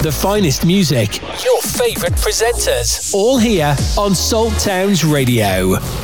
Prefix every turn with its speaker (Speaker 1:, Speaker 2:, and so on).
Speaker 1: The finest music, your favourite presenters, all here on Salt Towns Radio.